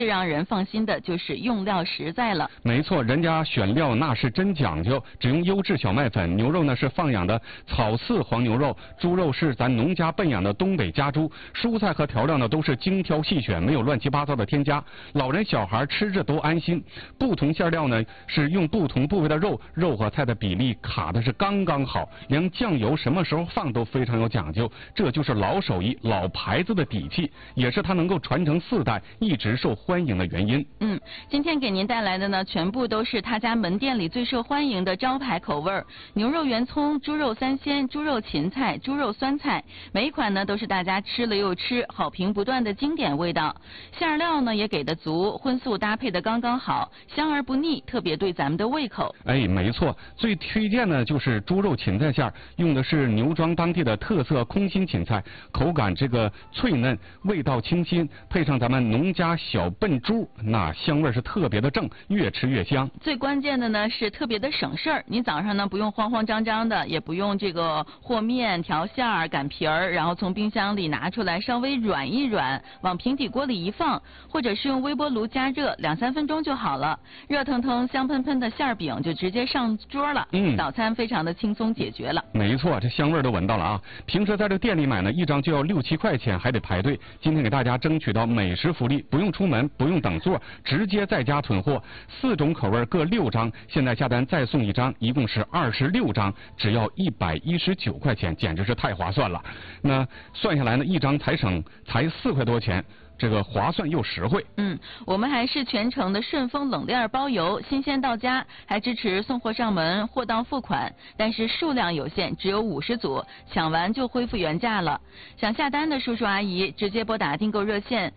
最让人放心的就是用料实在了。 没错，人家选料那是真讲究，只用优质小麦粉，牛肉呢是放养的草饲黄牛肉，猪肉是咱农家奔养的东北家猪，蔬菜和调料呢都是精挑细选，没有乱七八糟的添加，老人小孩吃着都安心。不同馅料呢是用不同部位的肉，肉和菜的比例卡的是刚刚好，连酱油什么时候放都非常有讲究，这就是老手艺、老牌子的底气，也是它能够传承4代，一直受欢迎的原因。 今天给您带来的呢，全部都是他家门店里最受欢迎的招牌口味儿：牛肉圆葱、猪肉三鲜、猪肉芹菜、猪肉酸菜，每一款呢都是大家吃了又吃，好评不断的经典味道。馅料呢也给的足，荤素搭配的刚刚好，香而不腻，特别对咱们的胃口。 没错，最推荐的就是猪肉芹菜馅，用的是牛庄当地的特色空心芹菜，口感这个脆嫩，味道清新，配上咱们农家小笨猪，那香味是特别的正，越吃越香。 最关键的呢是特别的省事儿，你早上呢不用慌慌张张的，也不用这个和面、调馅儿、擀皮儿，然后从冰箱里拿出来稍微软一软，往平底锅里一放，或者是用微波炉加热2-3分钟就好了，热腾腾香喷喷的馅儿饼就直接上桌了。早餐非常的轻松解决了。 没错，这香味都闻到了啊！平时在这店里买呢，一张就要6-7块钱，还得排队。今天给大家争取到美食福利，不用出门，不用等座，直接在家囤货，4种口味各6张，现在下单再送1张，一共是26张，只要119块钱，简直是太划算了。那算下来呢，一张才4块多钱。这个划算又实惠。 我们还是全程的顺丰冷链包邮，新鲜到家，还支持送货上门，货到付款，但是数量有限，只有50组，抢完就恢复原价了。想下单的叔叔阿姨，直接拨打订购热线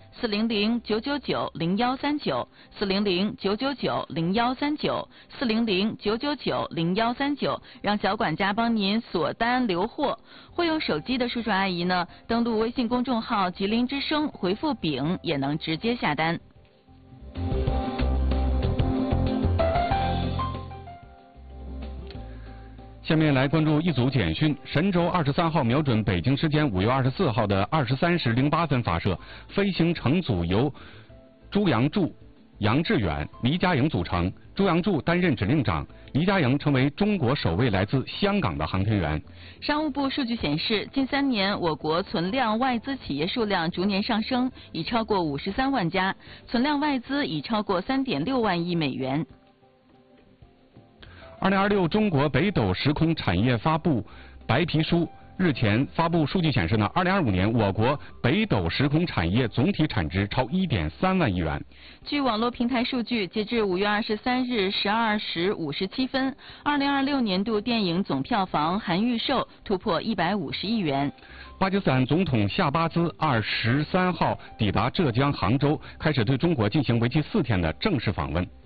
400-999-0139 400-999-0139 400-999-0139，让小管家帮您锁单留货。会用手机的叔叔阿姨呢，登录微信公众号吉林之声，回复饼也能直接下单。 下面来关注一组简讯。神舟23号瞄准北京时间5月24号的23时08分发射，飞行乘组由朱杨柱、杨致远、黎家营组成。朱杨柱担任指令长，黎家营成为中国首位来自香港的航天员。 商务部数据显示，近3年我国存量外资企业数量逐年上升，已超过53万家，存量外资已超过3.6万亿美元。 2026中国北斗时空产业发布白皮书。日前发布数据显示呢，2025年我国北斗时空产业总体产值超1.3万亿元。 据网络平台数据，截至5月23日12时57分，2026年度电影总票房含预售突破150亿元。 巴基斯坦总统夏巴兹23号抵达浙江杭州，开始对中国进行为期4天的正式访问。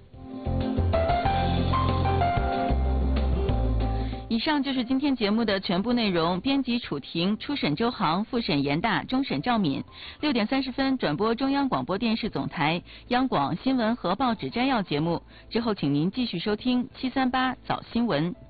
以上就是今天节目的全部内容。编辑楚婷，初审周航，复审严大，终审赵敏。6点30分转播中央广播电视总台央广新闻和报纸摘要节目。之后请您继续收听738早新闻。